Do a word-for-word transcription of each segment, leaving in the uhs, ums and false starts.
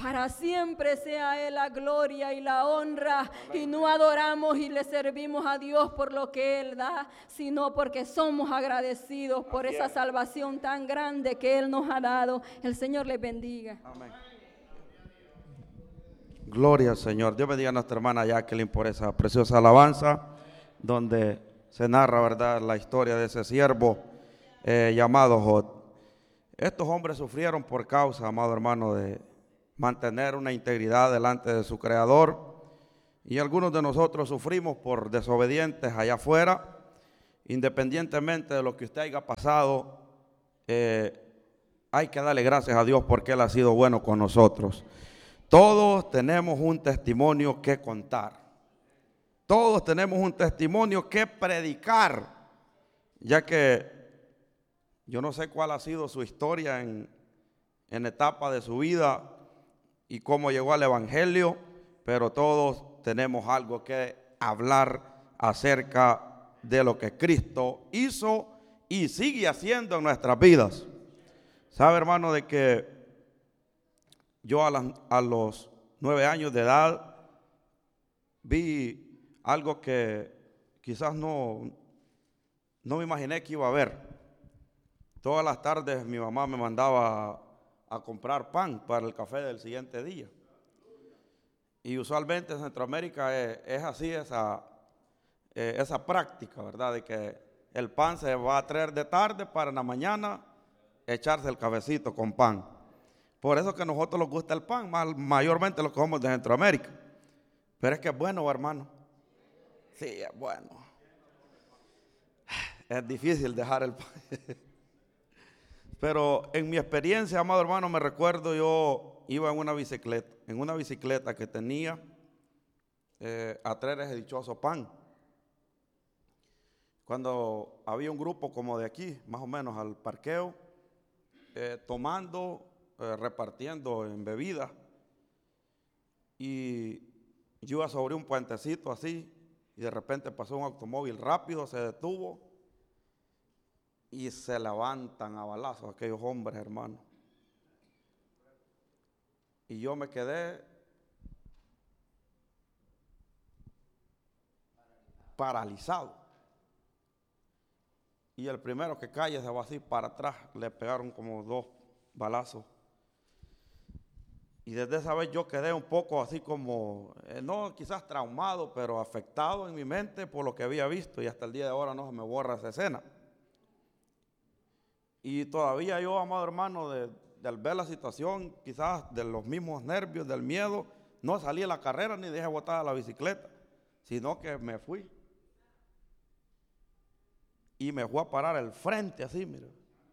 Para siempre sea a Él la gloria y la honra. Y no adoramos y le servimos a Dios por lo que Él da, sino porque somos agradecidos por esa salvación tan grande que Él nos ha dado. El Señor les bendiga. Amén. Gloria al Señor. Dios bendiga a nuestra hermana Jacqueline por esa preciosa alabanza, donde se narra, ¿verdad?, la historia de ese siervo eh, llamado Job. Estos hombres sufrieron por causa, amado hermano, de mantener una integridad delante de su Creador, y algunos de nosotros sufrimos por desobedientes allá afuera. Independientemente de lo que usted haya pasado, eh, hay que darle gracias a Dios porque Él ha sido bueno con nosotros. Todos tenemos un testimonio que contar, todos tenemos un testimonio que predicar, ya que yo no sé cuál ha sido su historia en, en etapa de su vida y cómo llegó al Evangelio, pero todos tenemos algo que hablar acerca de lo que Cristo hizo y sigue haciendo en nuestras vidas. Sabe, hermano, de que yo a, las, a los nueve años de edad vi algo que quizás no, no me imaginé que iba a ver. Todas las tardes mi mamá me mandaba a comprar pan para el café del siguiente día. Y usualmente en Centroamérica es, es así esa, eh, esa práctica, ¿verdad? De que el pan se va a traer de tarde para en la mañana echarse el cafecito con pan. Por eso que a nosotros nos gusta el pan, mayormente lo comemos de Centroamérica. Pero es que es bueno, hermano. Sí, es bueno. Es difícil dejar el pan. Pero en mi experiencia, amado hermano, me recuerdo, yo iba en una bicicleta, en una bicicleta que tenía eh, a traer ese dichoso pan. Cuando había un grupo como de aquí, más o menos al parqueo, eh, tomando, eh, repartiendo en bebidas, y yo iba sobre un puentecito así, y de repente pasó un automóvil rápido, se detuvo, y se levantan a balazos aquellos hombres, hermano. Y yo me quedé paralizado. Y el primero que cae se va así para atrás, le pegaron como dos balazos. Y desde esa vez yo quedé un poco así como, eh, no quizás traumado, pero afectado en mi mente por lo que había visto. Y hasta el día de ahora no se me borra esa escena. Y todavía yo, amado hermano, de, de al ver la situación, quizás de los mismos nervios, del miedo, no salí a la carrera ni dejé botada la bicicleta, sino que me fui. Y me fui a parar al frente así, mire.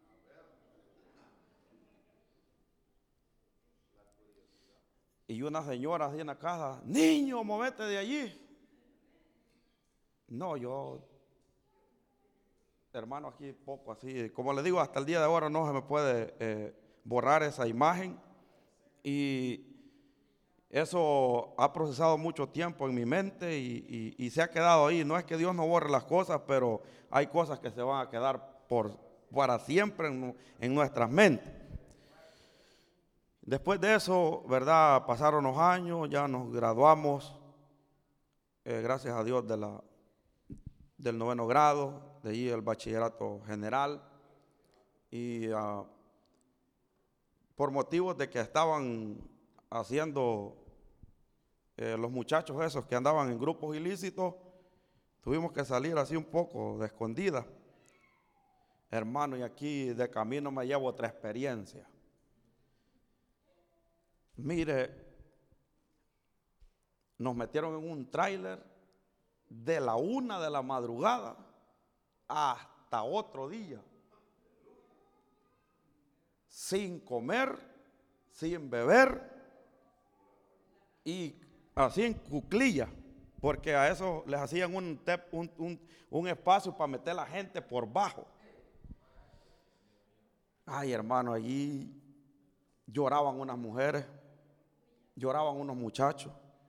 Y una señora así en la casa, niño, movete de allí. No, yo... hermano, aquí poco así, como le digo, hasta el día de ahora no se me puede eh, borrar esa imagen, y eso ha procesado mucho tiempo en mi mente y, y, y se ha quedado ahí. No es que Dios no borre las cosas, pero hay cosas que se van a quedar por, para siempre en, en nuestras mentes. Después de eso, ¿verdad? Pasaron los años, ya nos graduamos, eh, gracias a Dios, de la, del noveno grado, de allí el bachillerato general, y uh, por motivos de que estaban haciendo eh, los muchachos esos que andaban en grupos ilícitos, tuvimos que salir así un poco de escondida. Hermano, y aquí de camino me llevo otra experiencia. Mire, nos metieron en un tráiler de la una de la madrugada hasta otro día, sin comer, sin beber y así en cuclilla, porque a eso les hacían un, un, un, un espacio para meter a la gente por bajo. Ay, hermano, allí lloraban unas mujeres, lloraban unos muchachos.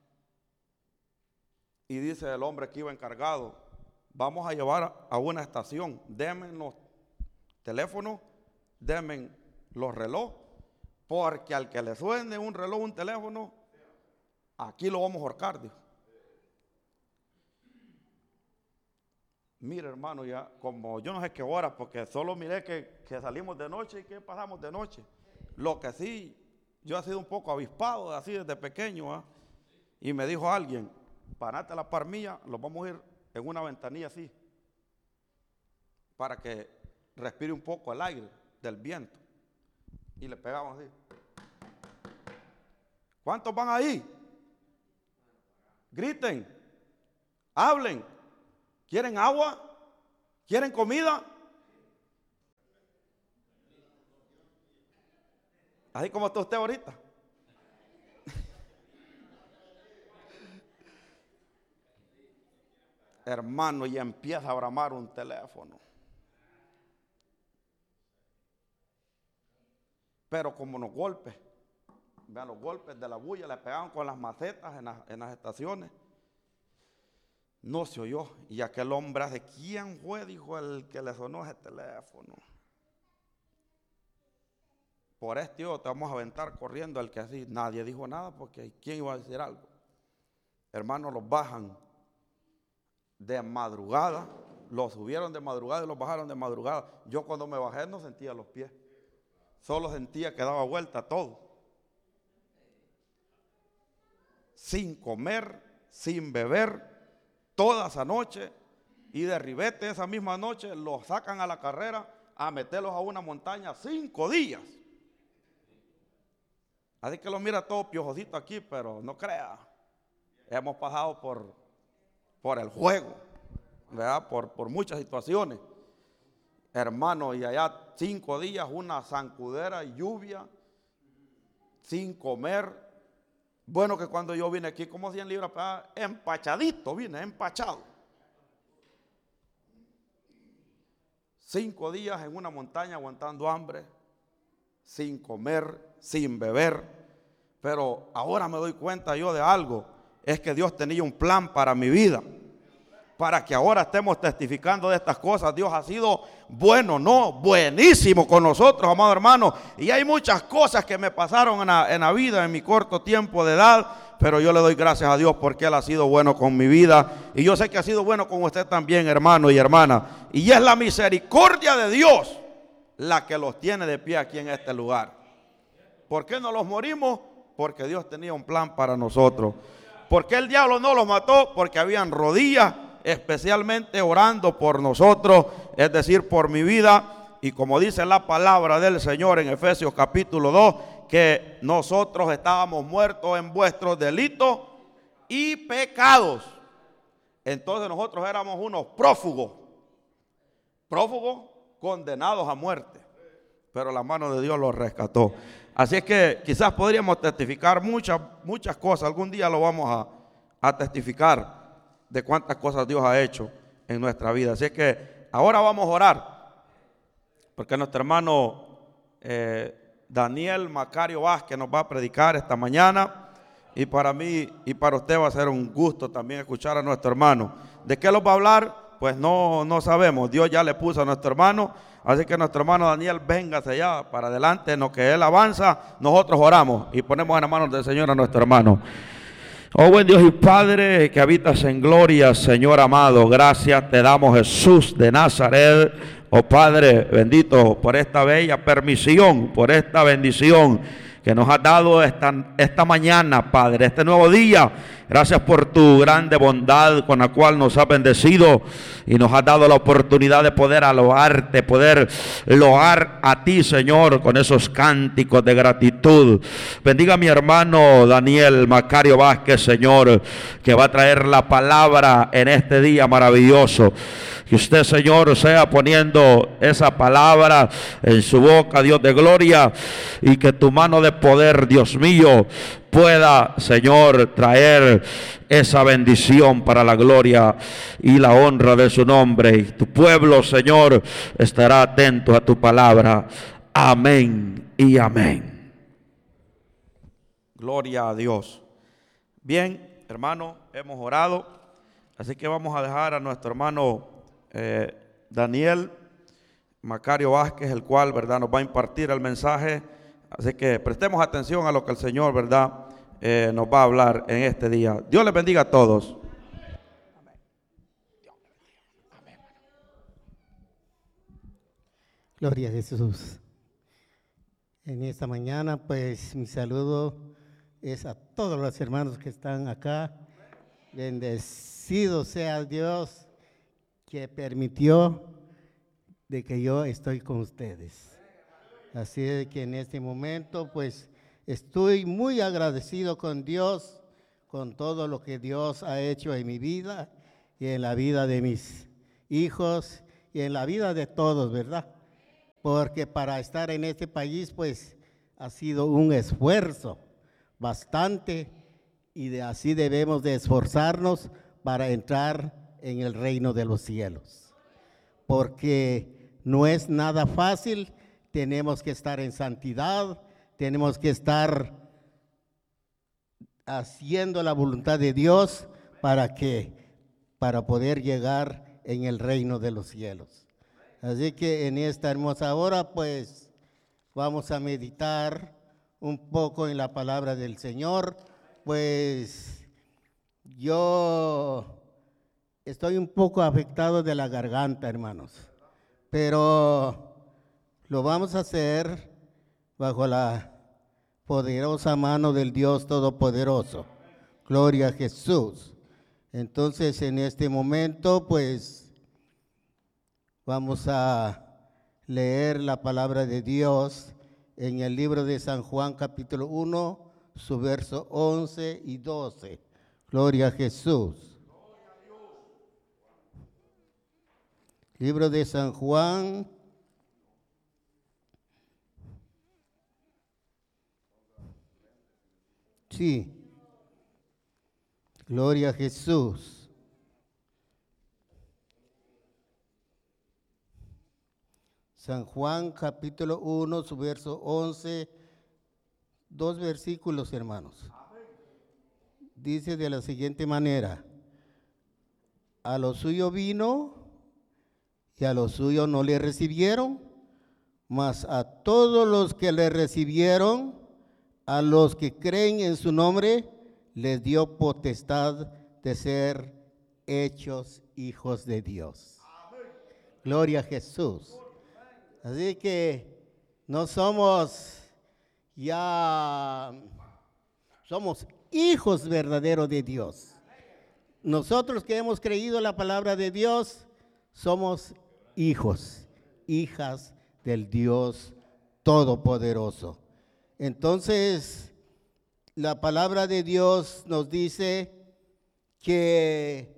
Y dice el hombre que iba encargado, vamos a llevar a una estación, denme los teléfonos, denme los relojes, Porque al que le suene un reloj, un teléfono, aquí lo vamos a ahorcar, dijo. Mire, hermano, ya como yo no sé qué hora, porque solo miré que, que salimos de noche y que pasamos de noche. Lo que sí, yo he sido un poco avispado así desde pequeño, ¿eh? Y me dijo alguien, parate a la par mía, los vamos a ir en una ventanilla así, para que respire un poco el aire del viento. Y le pegamos así. ¿Cuántos van ahí? Griten, hablen. ¿Quieren agua? ¿Quieren comida? Así como está usted ahorita. Hermano, y empieza a bramar un teléfono. Pero como los golpes, vean los golpes de la bulla, le pegaban con las macetas en, la, en las estaciones. No se oyó. Y aquel hombre hace, ¿quién fue? Dijo el que le sonó ese teléfono. Por este yo te vamos a aventar corriendo. El que así, nadie dijo nada porque ¿quién iba a decir algo? Hermanos, los bajan de madrugada, los subieron de madrugada y los bajaron de madrugada. Yo cuando me bajé no sentía los pies, solo sentía que daba vuelta todo. Sin comer, sin beber, toda esa noche, y de ribete esa misma noche los sacan a la carrera a meterlos a una montaña cinco días. Así que los mira todos piojositos aquí, pero no crea, hemos pasado por, por el juego, ¿verdad? Por, por muchas situaciones, hermano, y allá cinco días, una zancudera y lluvia, sin comer. Bueno, que cuando yo vine aquí, como cien libras, empachadito, vine, empachado. Cinco días en una montaña aguantando hambre, sin comer, sin beber. Pero ahora me doy cuenta yo de algo, es que Dios tenía un plan para mi vida, para que ahora estemos testificando de estas cosas. Dios ha sido bueno, no, buenísimo con nosotros, amado hermano. Y hay muchas cosas que me pasaron en la, en la vida en mi corto tiempo de edad, pero yo le doy gracias a Dios porque Él ha sido bueno con mi vida. Y yo sé que ha sido bueno con usted también, hermano y hermana. Y es la misericordia de Dios la que los tiene de pie aquí en este lugar. ¿Por qué no los morimos? Porque Dios tenía un plan para nosotros. ¿Por qué el diablo no los mató? Porque habían rodillas, especialmente orando por nosotros, es decir, por mi vida. Y como dice la palabra del Señor en Efesios capítulo dos, que nosotros estábamos muertos en vuestros delitos y pecados. Entonces nosotros éramos unos prófugos, prófugos condenados a muerte, pero la mano de Dios los rescató. Así es que quizás podríamos testificar muchas, muchas cosas. Algún día lo vamos a, a testificar de cuántas cosas Dios ha hecho en nuestra vida. Así es que ahora vamos a orar, porque nuestro hermano eh, Daniel Macario Vázquez nos va a predicar esta mañana, y para mí y para usted va a ser un gusto también escuchar a nuestro hermano. ¿De qué nos va a hablar? Pues no, no sabemos. Dios ya le puso a nuestro hermano, así que nuestro hermano Daniel, véngase ya para adelante. En lo que él avanza, nosotros oramos y ponemos en las manos del Señor a nuestro hermano. Oh buen Dios y Padre que habitas en gloria, Señor amado, gracias te damos, Jesús de Nazaret. Oh Padre bendito, por esta bella permisión, por esta bendición que nos has dado esta, esta mañana, Padre, este nuevo día. Gracias por tu grande bondad con la cual nos has bendecido y nos has dado la oportunidad de poder alabarte, poder loar a ti, Señor, con esos cánticos de gratitud. Bendiga a mi hermano Daniel Macario Vázquez, Señor, que va a traer la palabra en este día maravilloso. Que usted, Señor, sea poniendo esa palabra en su boca, Dios de gloria, y que tu mano de poder, Dios mío, pueda, Señor, traer esa bendición para la gloria y la honra de su nombre. Y tu pueblo, Señor, estará atento a tu palabra. Amén y amén. Gloria a Dios. Bien, hermano, hemos orado, así que vamos a dejar a nuestro hermano eh, Daniel Macario Vázquez, el cual, verdad, nos va a impartir el mensaje Así que prestemos atención a lo que el Señor, ¿verdad?, eh, nos va a hablar en este día. Dios les bendiga a todos. Gloria a Jesús. En esta mañana, pues, mi saludo es a todos los hermanos que están acá. Bendecido sea Dios que permitió de que yo estoy con ustedes. Así es que en este momento, pues, estoy muy agradecido con Dios, con todo lo que Dios ha hecho en mi vida y en la vida de mis hijos y en la vida de todos, ¿verdad? Porque para estar en este país, pues, ha sido un esfuerzo bastante y de así debemos de esforzarnos para entrar en el reino de los cielos. Porque no es nada fácil, tenemos que estar en santidad, tenemos que estar haciendo la voluntad de Dios para que, para poder llegar en el reino de los cielos. Así que en esta hermosa hora, pues, vamos a meditar un poco en la palabra del Señor. Pues, yo estoy un poco afectado de la garganta, hermanos, pero lo vamos a hacer bajo la poderosa mano del Dios Todopoderoso. Gloria a Jesús. Entonces, en este momento, pues, vamos a leer la palabra de Dios en el libro de San Juan, capítulo uno, su verso once y doce. Gloria a Jesús. Libro de San Juan, sí, gloria a Jesús. San Juan capítulo uno, su verso once, dos versículos, hermanos. Dice de la siguiente manera: a lo suyo vino y a lo suyo no le recibieron, mas a todos los que le recibieron, a los que creen en su nombre, les dio potestad de ser hechos hijos de Dios. Gloria a Jesús. Así que no somos ya, somos hijos verdaderos de Dios. Nosotros que hemos creído la palabra de Dios, somos hijos, hijas del Dios Todopoderoso. Entonces, la palabra de Dios nos dice que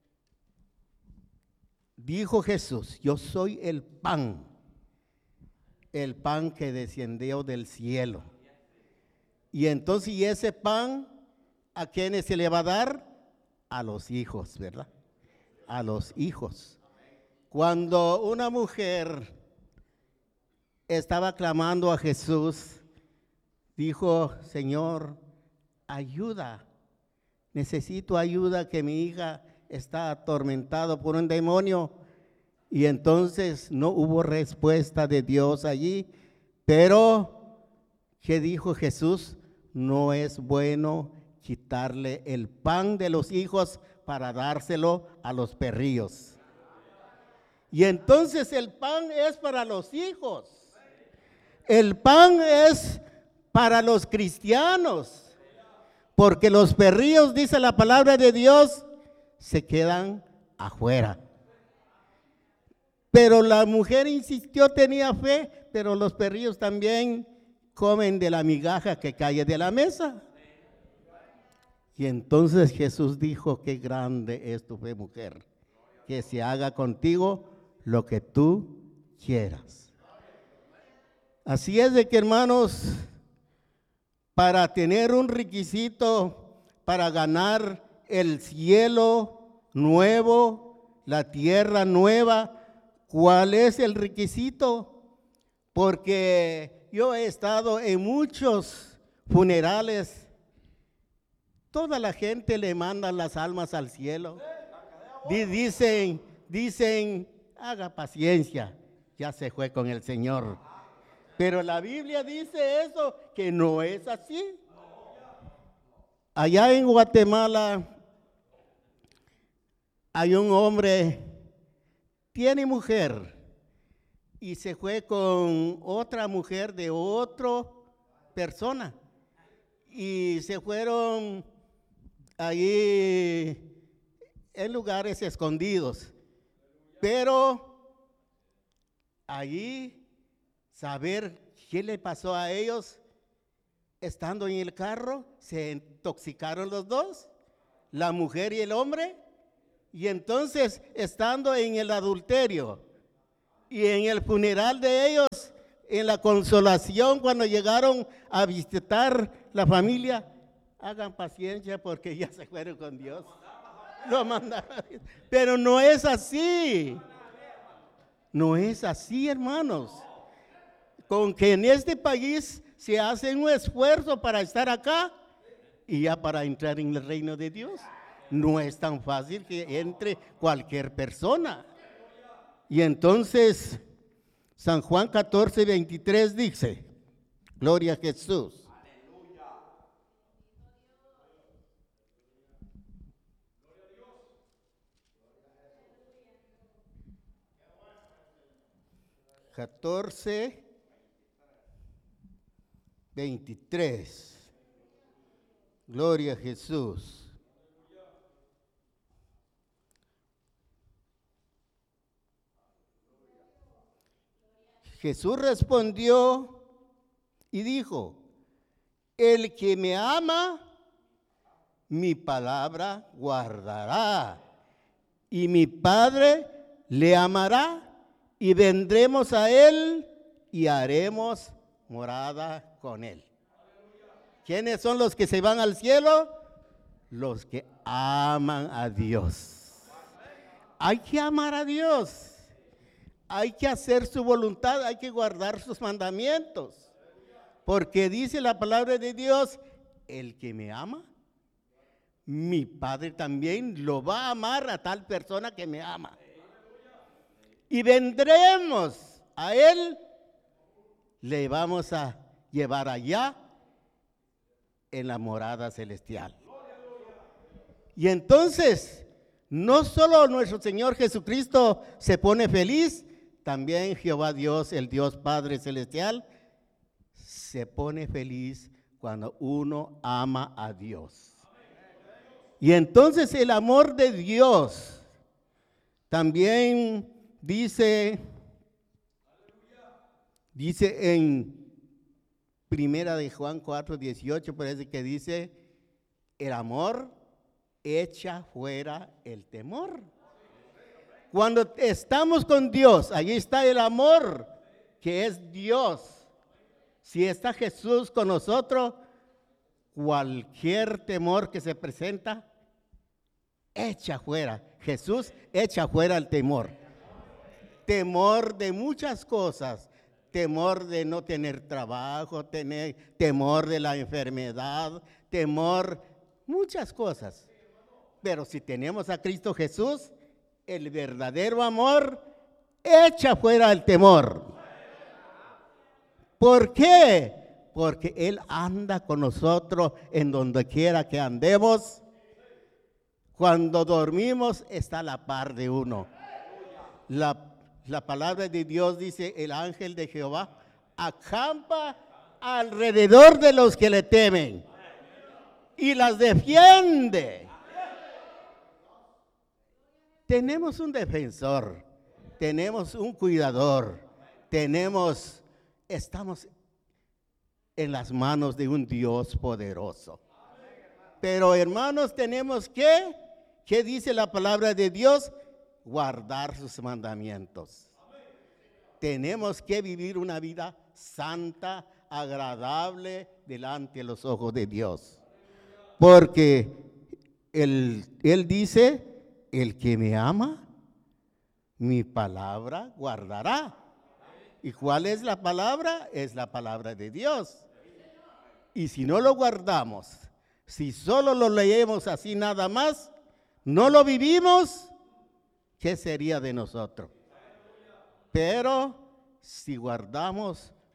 dijo Jesús: yo soy el pan, el pan que descendió del cielo. Y entonces, ¿y ese pan a quiénes se le va a dar? A los hijos, ¿verdad? A los hijos. Cuando una mujer estaba clamando a Jesús, dijo: Señor, ayuda, necesito ayuda, que mi hija está atormentada por un demonio. Y entonces no hubo respuesta de Dios allí, pero ¿qué dijo Jesús? No es bueno quitarle el pan de los hijos para dárselo a los perrillos. Y entonces el pan es para los hijos. El pan es para los cristianos, porque los perrillos, dice la palabra de Dios, se quedan afuera. Pero la mujer insistió, tenía fe, pero los perrillos también comen de la migaja que cae de la mesa. Y entonces Jesús dijo: qué grande es tu fe, mujer, que se haga contigo lo que tú quieras. Así es de que, hermanos, para tener un requisito, para ganar el cielo nuevo, la tierra nueva, ¿cuál es el requisito? Porque yo he estado en muchos funerales, toda la gente le manda las almas al cielo. Dicen, dicen, haga paciencia, ya se fue con el Señor. Pero la Biblia dice eso, que no es así. Allá en Guatemala hay un hombre, tiene mujer, y se fue con otra mujer de otra persona. Y se fueron allí en lugares escondidos. Pero allí, saber qué le pasó a ellos, estando en el carro, se intoxicaron los dos, la mujer y el hombre, y entonces estando en el adulterio y en el funeral de ellos, en la consolación cuando llegaron a visitar la familia, hagan paciencia porque ya se fueron con Dios. Lo mandaron. Pero no es así. No es así, hermanos. Con que en este país se hace un esfuerzo para estar acá y ya para entrar en el reino de Dios. No es tan fácil que entre cualquier persona. Y entonces, San Juan catorce, veintitrés dice, gloria a Jesús. catorce, veintitrés. Gloria a Jesús. Jesús respondió y dijo, el que me ama, mi palabra guardará, y mi Padre le amará, y vendremos a él y haremos morada con él. ¿Quiénes son los que se van al cielo? Los que aman a Dios. Hay que amar a Dios. Hay que hacer su voluntad, hay que guardar sus mandamientos. Porque dice la palabra de Dios, el que me ama, mi Padre también lo va a amar a tal persona que me ama. Y vendremos a él, le vamos a llevar allá en la morada celestial. Y entonces, no solo nuestro Señor Jesucristo se pone feliz, también Jehová Dios, el Dios Padre Celestial, se pone feliz cuando uno ama a Dios. Y entonces el amor de Dios también dice, dice en Primera de Juan cuatro, dieciocho, parece que dice, el amor echa fuera el temor. Cuando estamos con Dios, allí está el amor, que es Dios. Si está Jesús con nosotros, cualquier temor que se presenta, echa fuera. Jesús echa fuera el temor. Temor de muchas cosas. Temor de no tener trabajo, tener, temor de la enfermedad, temor, muchas cosas. Pero si tenemos a Cristo Jesús, el verdadero amor echa fuera el temor. ¿Por qué? Porque Él anda con nosotros en donde quiera que andemos. Cuando dormimos está a la par de uno. La, la palabra de Dios dice, el ángel de Jehová acampa alrededor de los que le temen y las defiende. Tenemos un defensor, tenemos un cuidador, tenemos, estamos en las manos de un Dios poderoso. Pero hermanos, tenemos que, ¿qué dice la palabra de Dios? Guardar sus mandamientos. Tenemos que vivir una vida santa, agradable delante de los ojos de Dios. Porque él, él dice, el que me ama, mi palabra guardará. ¿Y cuál es la palabra? Es la palabra de Dios. Y si no lo guardamos, si solo lo leemos así nada más, no lo vivimos, ¿qué sería de nosotros? Pero si guardamos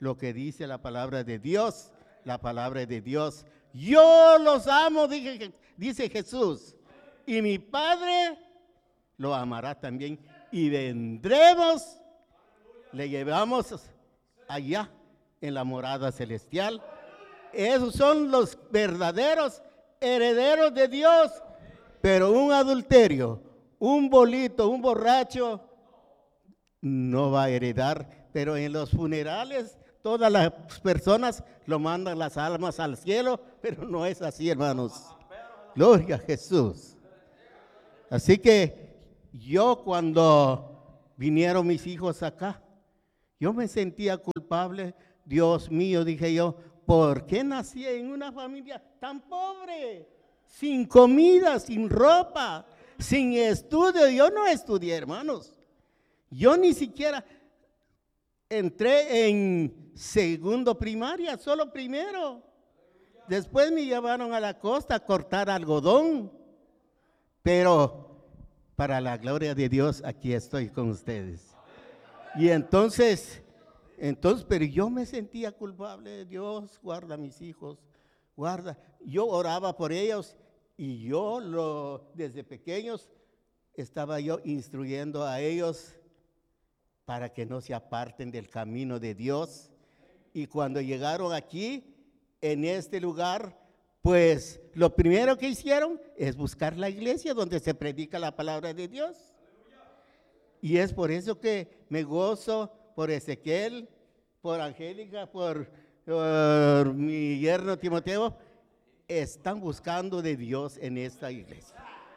lo que dice la palabra de Dios, la palabra de Dios. Yo los amo, dice, dice Jesús, y mi Padre lo amará también, y vendremos, le llevamos allá en la morada celestial. Esos son los verdaderos herederos de Dios. Pero un adulterio, un bolito, un borracho, no va a heredar. Pero en los funerales, todas las personas lo mandan las almas al cielo, pero no es así, hermanos. Gloria a Jesús. Así que yo, cuando vinieron mis hijos acá, yo me sentía culpable. Dios mío, dije yo, ¿por qué nací en una familia tan pobre? Sin comida, sin ropa, sin estudio. Yo no estudié, hermanos. Yo ni siquiera entré en segundo primaria, solo primero. Después me llevaron a la costa a cortar algodón. Pero para la gloria de Dios, aquí estoy con ustedes. Y entonces, entonces, pero yo me sentía culpable. Dios, guarda a mis hijos, guarda. Yo oraba por ellos y yo lo, desde pequeños estaba yo instruyendo a ellos para que no se aparten del camino de Dios. Y cuando llegaron aquí, en este lugar, pues lo primero que hicieron es buscar la iglesia donde se predica la palabra de Dios. Y es por eso que me gozo por Ezequiel, por Angélica, por, por mi yerno Timoteo. Están buscando de Dios en esta iglesia.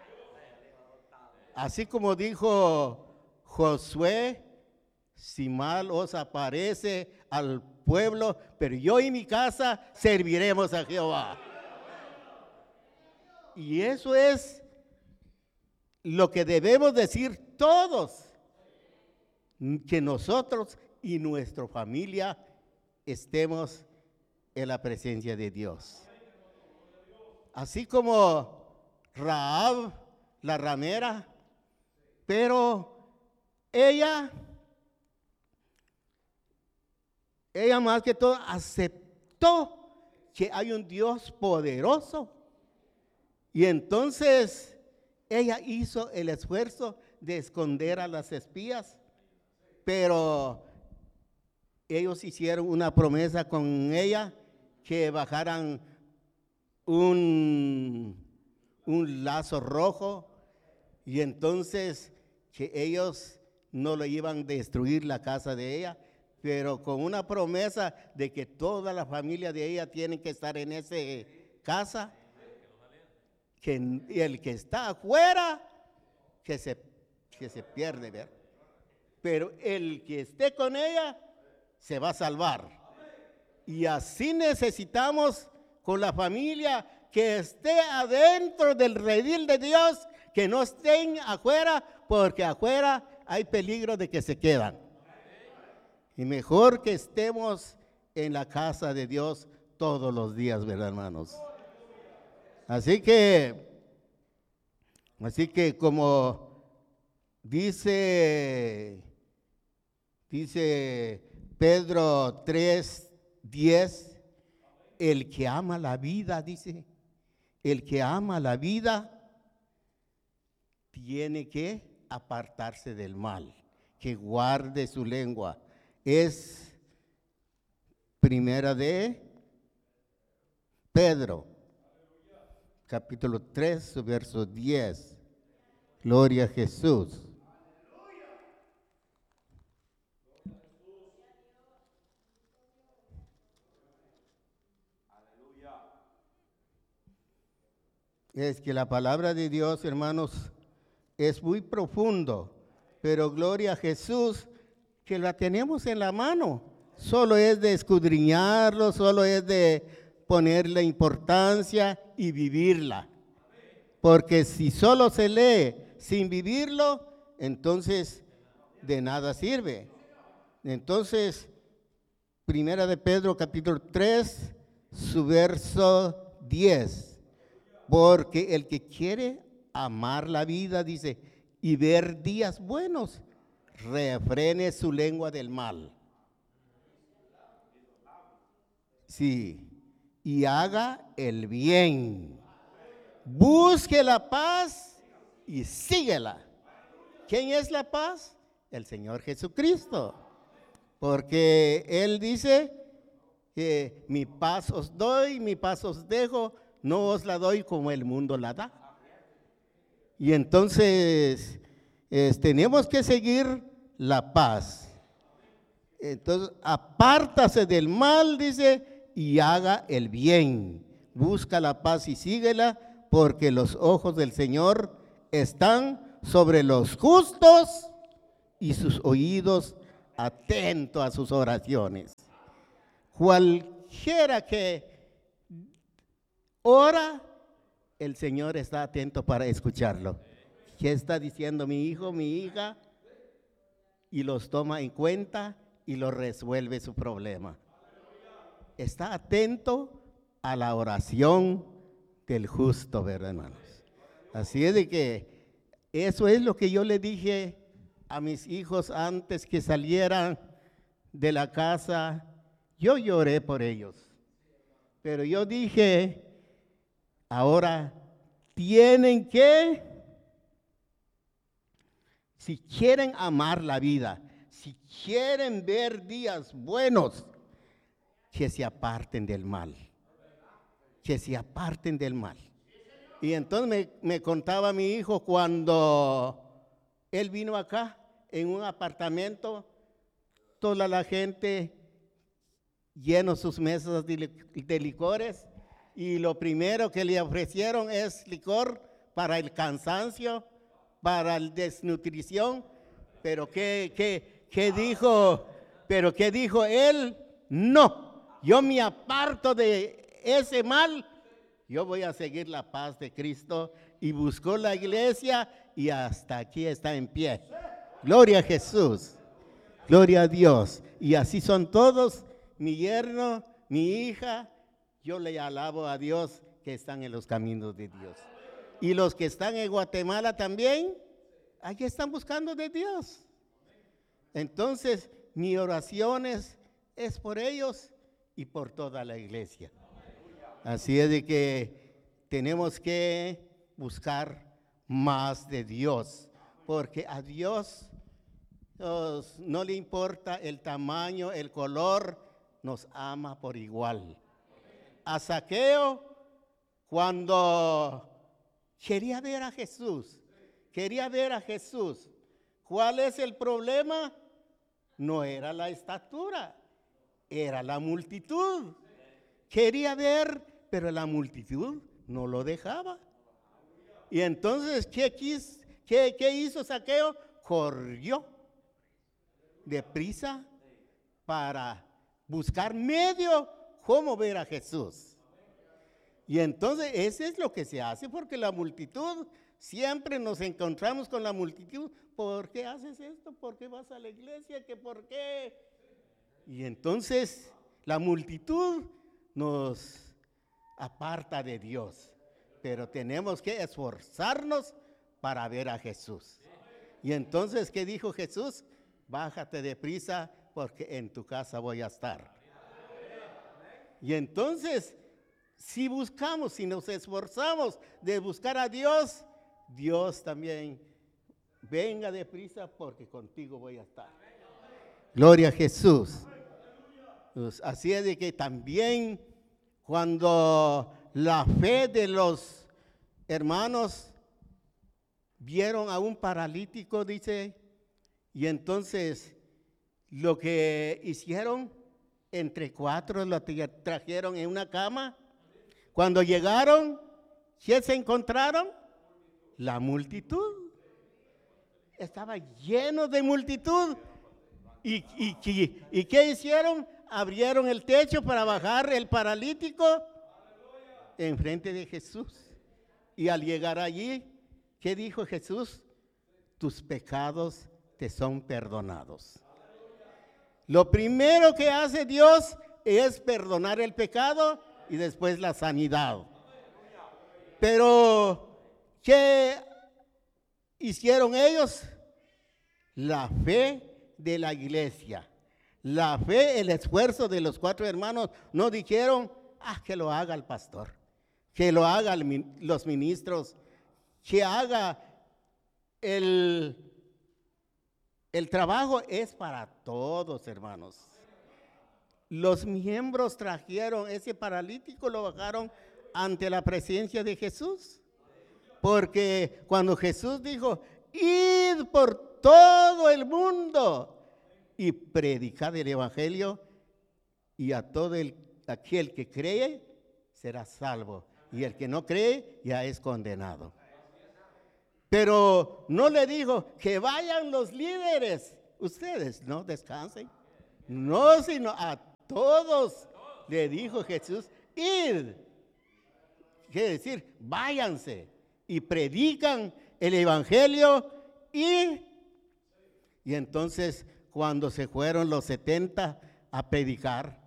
Así como dijo Josué, si mal os aparece al pueblo, pero yo y mi casa serviremos a Jehová. Y eso es lo que debemos decir todos, que nosotros y nuestra familia estemos en la presencia de Dios. Así como Rahab, la ramera, pero ella, ella más que todo aceptó que hay un Dios poderoso. Y entonces ella hizo el esfuerzo de esconder a las espías, pero ellos hicieron una promesa con ella que bajaran un, un lazo rojo, y entonces que ellos no le iban a destruir la casa de ella, pero con una promesa de que toda la familia de ella tiene que estar en esa casa, que el que está afuera, que se, que se pierde, ¿ver? Pero el que esté con ella, se va a salvar. Y así necesitamos con la familia que esté adentro del redil de Dios, que no estén afuera, porque afuera hay peligro de que se quedan. Y mejor que estemos en la casa de Dios todos los días, ¿verdad, hermanos? Así que, así que como dice, dice Pedro tres diez, el que ama la vida, dice, el que ama la vida tiene que apartarse del mal, que guarde su lengua. Es primera de Pedro, capítulo tres, su verso diez. Gloria a Jesús. Es que la palabra de Dios, hermanos, es muy profundo, pero gloria a Jesús que la tenemos en la mano. Solo es de escudriñarlo, solo es de ponerle importancia y vivirla. Porque si solo se lee sin vivirlo, entonces de nada sirve. Entonces, primera de Pedro capítulo tres, su verso diez. Porque el que quiere amar la vida, dice, y ver días buenos, refrene su lengua del mal. Sí, y haga el bien. Busque la paz y síguela. ¿Quién es la paz? El Señor Jesucristo. Porque Él dice que mi paz os doy, mi paz os dejo, no os la doy como el mundo la da. Y entonces es, tenemos que seguir la paz. Entonces, apártase del mal, dice, y haga el bien. Busca la paz y síguela, porque los ojos del Señor están sobre los justos y sus oídos atentos a sus oraciones. Cualquiera que ora, el Señor está atento para escucharlo. ¿Qué está diciendo mi hijo, mi hija? Y los toma en cuenta y lo resuelve su problema. Está atento a la oración del justo, ¿verdad, hermanos? Así es de que eso es lo que yo le dije a mis hijos antes que salieran de la casa. Yo lloré por ellos, pero yo dije, ahora tienen que, si quieren amar la vida, si quieren ver días buenos, que se aparten del mal, que se aparten del mal. Y entonces me, me contaba mi hijo cuando él vino acá en un apartamento, toda la gente lleno sus mesas de, de licores, y lo primero que le ofrecieron es licor para el cansancio, para la desnutrición. Pero ¿qué, qué, qué dijo? Pero ¿qué dijo él? No, yo me aparto de ese mal, yo voy a seguir la paz de Cristo. Y buscó la iglesia y hasta aquí está en pie. Gloria a Jesús, gloria a Dios. Y así son todos, mi yerno, mi hija. Yo le alabo a Dios que están en los caminos de Dios. Y los que están en Guatemala también, aquí están buscando de Dios. Entonces, mi oración es, es por ellos y por toda la iglesia. Así es de que tenemos que buscar más de Dios, porque a Dios nos, no le importa el tamaño, el color, nos ama por igual. A Zaqueo, cuando quería ver a Jesús, quería ver a Jesús, ¿cuál es el problema? No era la estatura, era la multitud. Quería ver, pero la multitud no lo dejaba. Y entonces, ¿qué, quis, qué, qué hizo Zaqueo? Corrió deprisa para buscar medio cómo ver a Jesús. Y entonces, eso es lo que se hace, porque la multitud, siempre nos encontramos con la multitud. ¿Por qué haces esto? ¿Por qué vas a la iglesia? ¿Qué por qué? Y entonces, la multitud nos aparta de Dios, pero tenemos que esforzarnos para ver a Jesús. Y entonces, ¿qué dijo Jesús? Bájate deprisa, porque en tu casa voy a estar. Y entonces, si buscamos, si nos esforzamos de buscar a Dios, Dios también, venga deprisa, porque contigo voy a estar. Gloria a Jesús. Pues así es de que también cuando la fe de los hermanos vieron a un paralítico, dice, y entonces lo que hicieron, entre cuatro lo trajeron en una cama. Cuando llegaron, ¿qué se encontraron? La multitud. Estaba lleno de multitud. ¿Y, y, y, ¿Y qué hicieron? Abrieron el techo para bajar el paralítico enfrente de Jesús. Y al llegar allí, ¿qué dijo Jesús? Tus pecados te son perdonados. Lo primero que hace Dios es perdonar el pecado y después la sanidad. Pero, ¿qué hicieron ellos? La fe de la iglesia, La fe, el esfuerzo de los cuatro hermanos, no dijeron, ah, que lo haga el pastor, que lo haga el, los ministros, que haga el, el trabajo es para todos, hermanos. Los miembros trajeron ese paralítico, lo bajaron ante la presencia de Jesús, porque cuando Jesús dijo, id por todo el mundo y predicad el evangelio, y a todo el, aquel que cree será salvo, y el que no cree ya es condenado. Pero no le dijo que vayan los líderes, ustedes no descansen, no, sino a todos le dijo Jesús, id, quiere decir, váyanse y predican el evangelio. y, y entonces cuando se fueron los setenta a predicar,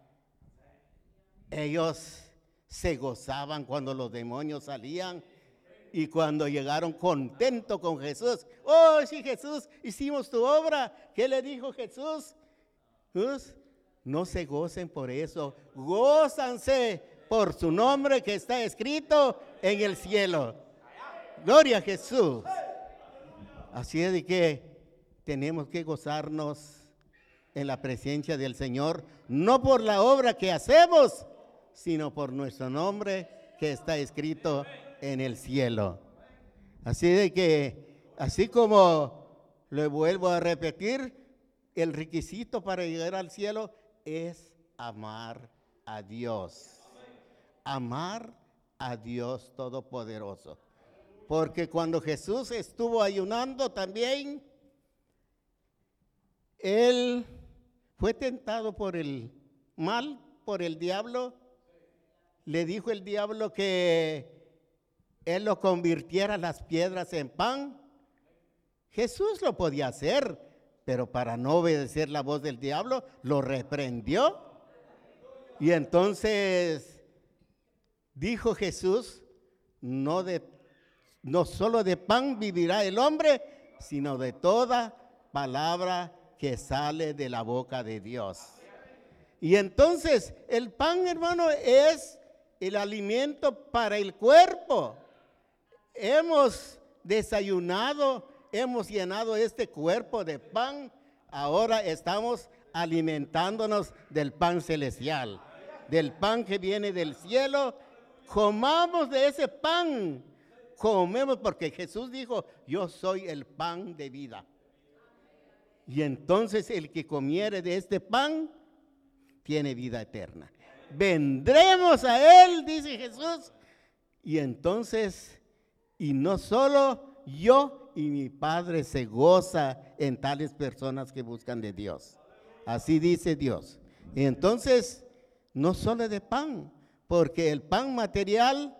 ellos se gozaban cuando los demonios salían. Y cuando llegaron contentos con Jesús, oh, sí, Jesús, hicimos tu obra. ¿Qué le dijo Jesús? Pues, no se gocen por eso, gózanse por su nombre que está escrito en el cielo. Gloria a Jesús. Así es de que tenemos que gozarnos en la presencia del Señor, no por la obra que hacemos, sino por nuestro nombre que está escrito en el cielo. Así de que, así como le vuelvo a repetir, el requisito para llegar al cielo es amar a Dios. Amar a Dios Todopoderoso. Porque cuando Jesús estuvo ayunando también, Él fue tentado por el mal, por el diablo. Le dijo el diablo que Él lo convirtiera las piedras en pan. Jesús lo podía hacer, pero para no obedecer la voz del diablo, lo reprendió. Y entonces dijo Jesús, no, de, no solo de pan vivirá el hombre, sino de toda palabra que sale de la boca de Dios. Y entonces el pan, hermano, es el alimento para el cuerpo. Hemos desayunado, hemos llenado este cuerpo de pan, ahora estamos alimentándonos del pan celestial, del pan que viene del cielo. Comamos de ese pan, comemos porque Jesús dijo, yo soy el pan de vida. Y entonces el que comiere de este pan tiene vida eterna. Vendremos a Él, dice Jesús, y entonces, y no solo yo y mi Padre se goza en tales personas que buscan de Dios. Así dice Dios. Y entonces, no solo de pan, porque el pan material,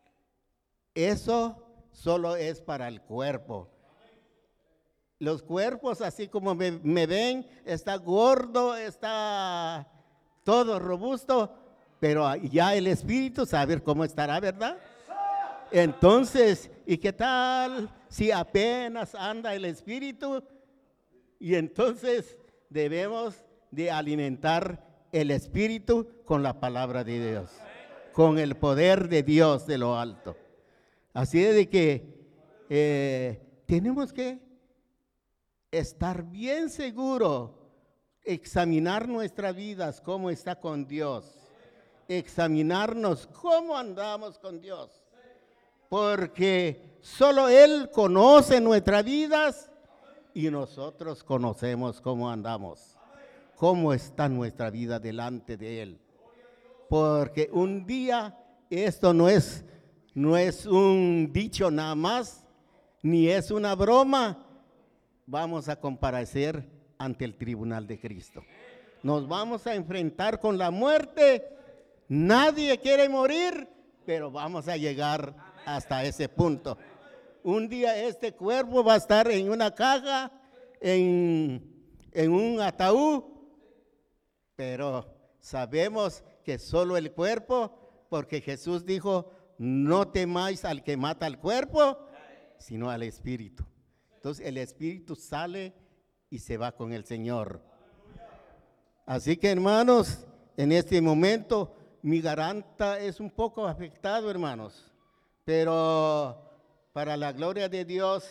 eso solo es para el cuerpo. Los cuerpos, así como me, me ven, está gordo, está todo robusto, pero ya el espíritu sabe cómo estará, ¿verdad? Entonces, ¿y qué tal si apenas anda el espíritu? Y entonces debemos de alimentar el espíritu con la palabra de Dios, con el poder de Dios de lo alto. Así es de que eh, tenemos que estar bien seguros, examinar nuestras vidas, cómo está con Dios, examinarnos cómo andamos con Dios, porque solo Él conoce nuestras vidas y nosotros conocemos cómo andamos, cómo está nuestra vida delante de Él. Porque un día esto no es, no es un dicho nada más, ni es una broma. Vamos a comparecer ante el tribunal de Cristo. Nos vamos a enfrentar con la muerte. Nadie quiere morir, pero vamos a llegar hasta ese punto. Un día este cuerpo va a estar en una caja, en, en un ataúd, pero sabemos que solo el cuerpo, porque Jesús dijo, no temáis al que mata el cuerpo, sino al espíritu. Entonces el espíritu sale y se va con el Señor. Así que, hermanos, en este momento mi garganta es un poco afectado, hermanos, pero para la gloria de Dios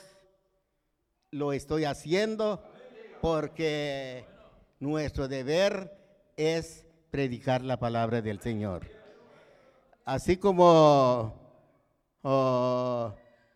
lo estoy haciendo porque nuestro deber es predicar la palabra del Señor. Así como oh,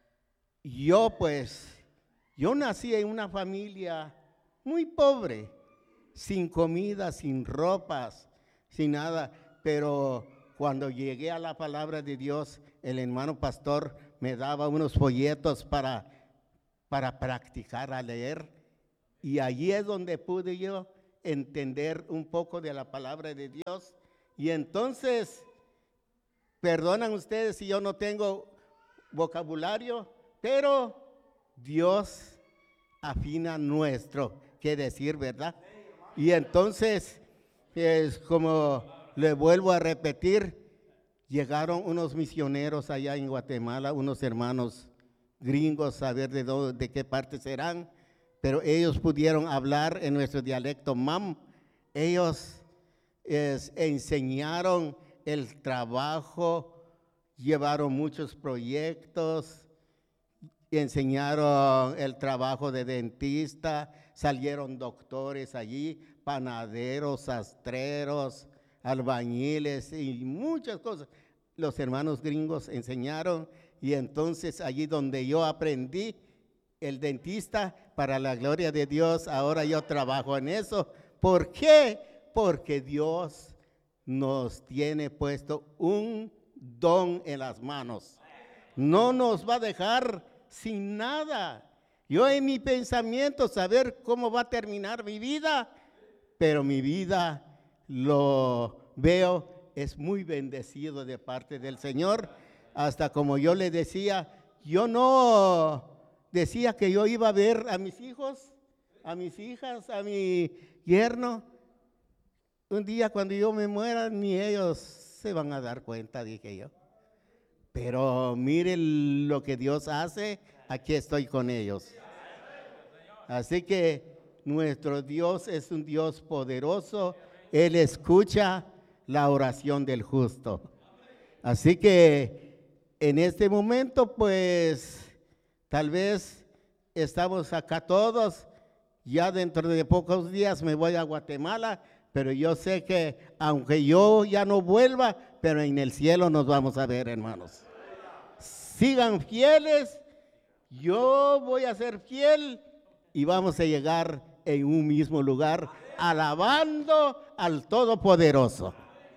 yo pues, yo nací en una familia muy pobre, sin comida, sin ropas, sin nada, pero cuando llegué a la palabra de Dios, el hermano pastor me daba unos folletos para, para practicar a leer, y allí es donde pude yo entender un poco de la palabra de Dios. Y entonces, perdonan ustedes si yo no tengo vocabulario, pero Dios afina nuestro, qué decir, ¿verdad? Y entonces, es como le vuelvo a repetir, llegaron unos misioneros allá en Guatemala, unos hermanos gringos, saber de dónde, de qué parte serán, pero ellos pudieron hablar en nuestro dialecto mam. Ellos es, enseñaron el trabajo, llevaron muchos proyectos, enseñaron el trabajo de dentista, salieron doctores allí, panaderos, sastreros, albañiles y muchas cosas. Los hermanos gringos enseñaron, y entonces allí donde yo aprendí el dentista, para la gloria de Dios, ahora yo trabajo en eso. ¿Por qué? Porque Dios nos tiene puesto un don en las manos. No nos va a dejar sin nada. Yo en mi pensamiento saber cómo va a terminar mi vida, pero mi vida lo veo es muy bendecido de parte del Señor. Hasta como yo le decía, yo no decía que yo iba a ver a mis hijos, a mis hijas, a mi yerno. Un día cuando yo me muera, ni ellos se van a dar cuenta, dije yo. Pero miren lo que Dios hace, aquí estoy con ellos. Así que nuestro Dios es un Dios poderoso, Él escucha la oración del justo. Así que en este momento, pues, tal vez estamos acá todos, ya dentro de pocos días me voy a Guatemala, pero yo sé que aunque yo ya no vuelva, pero en el cielo nos vamos a ver, hermanos. Sigan fieles, yo voy a ser fiel y vamos a llegar en un mismo lugar, alabando al Todopoderoso.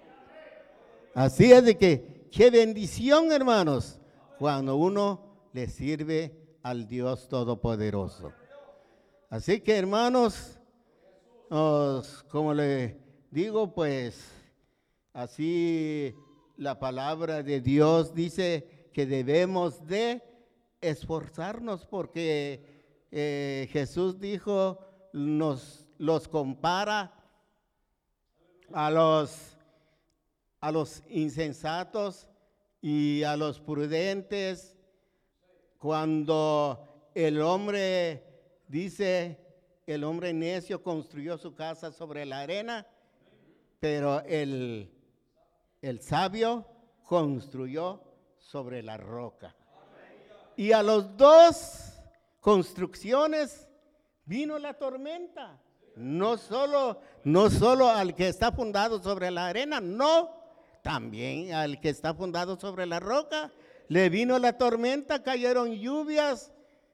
Así es de que, qué bendición, hermanos, cuando uno le sirve al Dios Todopoderoso. Así que, hermanos, os, como le digo, pues, así la palabra de Dios dice que debemos de esforzarnos, porque eh, Jesús dijo, nos los compara a los, a los insensatos y a los prudentes. Cuando el hombre dice, el hombre necio construyó su casa sobre la arena, pero el, el sabio construyó sobre la roca. Y a los dos construcciones vino la tormenta. No solo, no solo al que está fundado sobre la arena, no, también al que está fundado sobre la roca. Le vino la tormenta, cayeron lluvias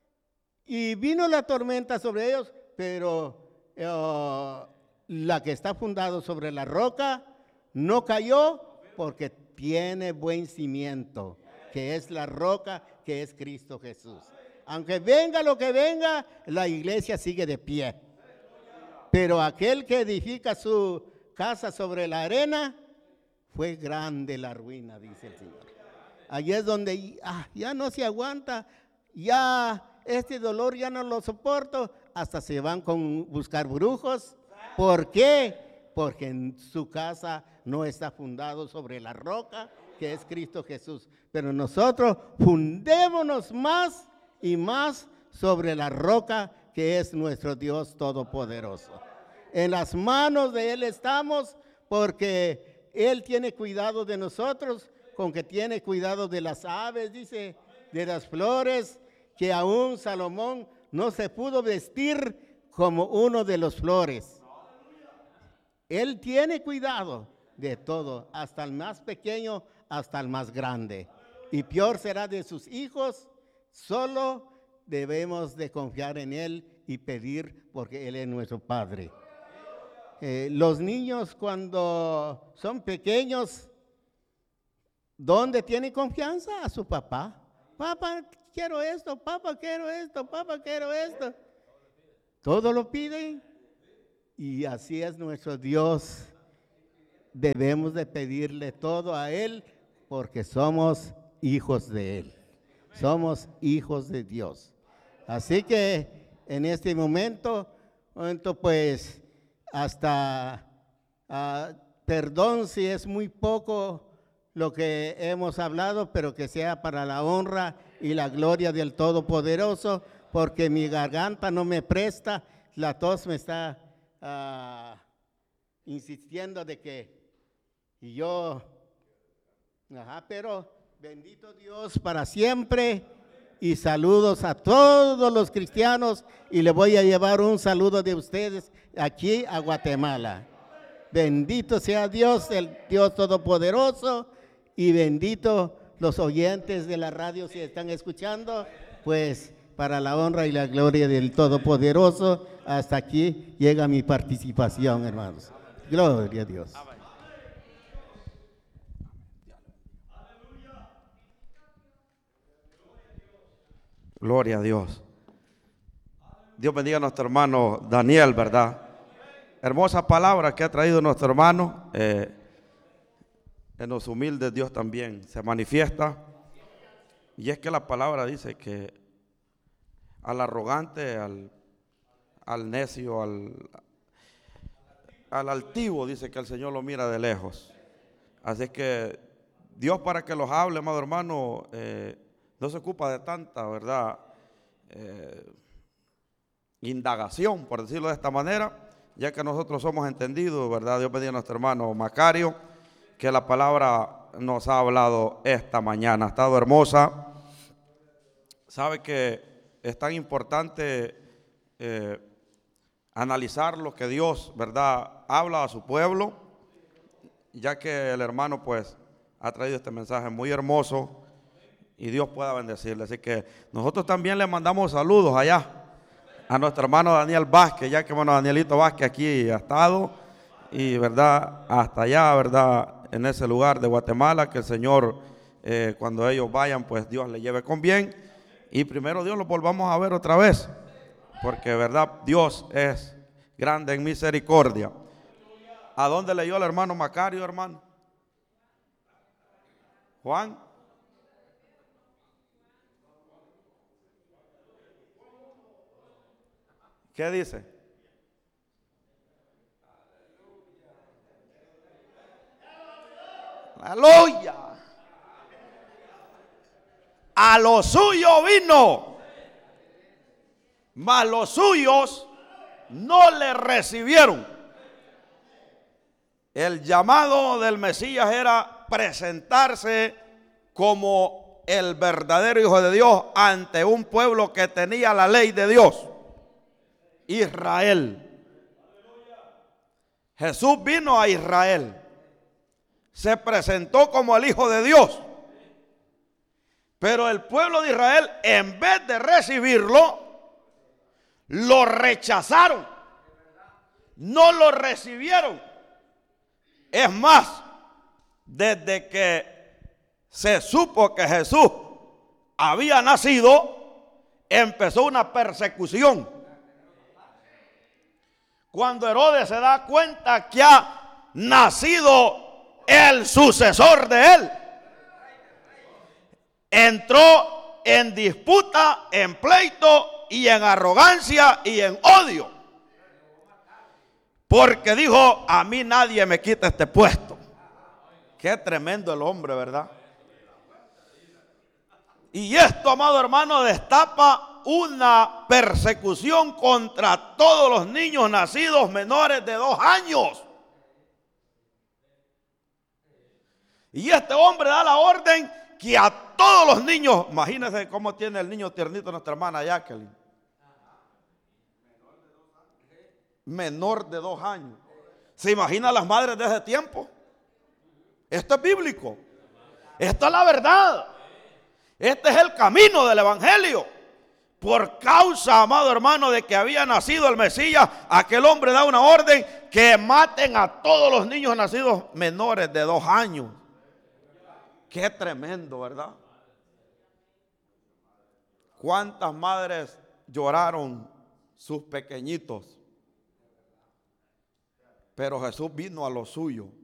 y vino la tormenta sobre ellos, pero uh, la que está fundado sobre la roca no cayó porque tiene buen cimiento, que es la roca, que es Cristo Jesús. Aunque venga lo que venga, la iglesia sigue de pie. Pero aquel que edifica su casa sobre la arena, fue grande la ruina, dice el Señor. Allí es donde ah, ya no se aguanta, ya este dolor ya no lo soporto, hasta se van con buscar brujos. ¿Por qué? Porque en su casa no está fundado sobre la roca, que es Cristo Jesús. Pero nosotros fundémonos más y más sobre la roca, que es nuestro Dios Todopoderoso. En las manos de Él estamos, porque Él tiene cuidado de nosotros, con que tiene cuidado de las aves, dice, de las flores, que aún Salomón no se pudo vestir como uno de los flores. Él tiene cuidado de todo, hasta el más pequeño, hasta el más grande. Y peor será de sus hijos. Solo debemos de confiar en Él y pedir, porque Él es nuestro Padre. Eh, los niños cuando son pequeños, ¿dónde tienen confianza? A su papá. Papá, quiero esto, papá, quiero esto, papá, quiero esto. Todo lo piden. Y así es nuestro Dios. Debemos de pedirle todo a Él, porque somos hijos de Él. Somos hijos de Dios. Así que en este momento, momento pues, hasta, uh, perdón si es muy poco lo que hemos hablado, pero que sea para la honra y la gloria del Todopoderoso, porque mi garganta no me presta, la tos me está uh, insistiendo de que, y yo, ajá, pero bendito Dios para siempre, y saludos a todos los cristianos, y le voy a llevar un saludo de ustedes aquí a Guatemala. Bendito sea Dios, el Dios Todopoderoso, y bendito los oyentes de la radio si están escuchando, pues para la honra y la gloria del Todopoderoso. Hasta aquí llega mi participación, hermanos. Gloria a Dios. Gloria a Dios. Dios bendiga a nuestro hermano Daniel, ¿verdad? Hermosa palabra que ha traído nuestro hermano. Eh, en los humildes Dios también se manifiesta. Y es que la palabra dice que al arrogante, al, al necio, al, al altivo, dice que el Señor lo mira de lejos. Así que Dios, para que los hable, amado hermano, eh, no se ocupa de tanta, ¿verdad? Eh, indagación, por decirlo de esta manera, ya que nosotros somos entendidos, ¿verdad? Dios bendiga a nuestro hermano Macario, que la palabra nos ha hablado esta mañana. Ha estado hermosa. Sabe que es tan importante eh, analizar lo que Dios, ¿verdad?, habla a su pueblo, ya que el hermano pues ha traído este mensaje muy hermoso y Dios pueda bendecirle. Así que nosotros también le mandamos saludos allá a nuestro hermano Daniel Vázquez, ya que bueno, Danielito Vázquez aquí ha estado y verdad, hasta allá, verdad, en ese lugar de Guatemala, que el Señor eh, cuando ellos vayan pues Dios les lleve con bien y primero Dios los volvamos a ver otra vez, porque verdad Dios es grande en misericordia. ¿A dónde leyó el hermano Macario, hermano? Juan. ¿Qué dice? Aleluya. A lo suyo vino, mas los suyos no le recibieron. El llamado del Mesías era presentarse como el verdadero Hijo de Dios ante un pueblo que tenía la ley de Dios, Israel. Jesús vino a Israel, se presentó como el Hijo de Dios, pero el pueblo de Israel, en vez de recibirlo, lo rechazaron, no lo recibieron. Es más, desde que se supo que Jesús había nacido, empezó una persecución. Cuando Herodes se da cuenta que ha nacido el sucesor de él, entró en disputa, en pleito y en arrogancia y en odio, porque dijo: a mí nadie me quita este puesto. Qué tremendo el hombre, ¿verdad? Y esto, amado hermano, destapa una persecución contra todos los niños nacidos menores de dos años. Y este hombre da la orden que a todos los niños, imagínense cómo tiene el niño tiernito nuestra hermana Jacqueline. Menor de dos años. ¿Se imagina las madres de ese tiempo? Esto es bíblico. Esto es la verdad. Este es el camino del evangelio. Por causa, amado hermano, de que había nacido el Mesías, aquel hombre da una orden que maten a todos los niños nacidos menores de dos años. Qué tremendo, ¿verdad? ¿Cuántas madres lloraron sus pequeñitos? Pero Jesús vino a lo suyo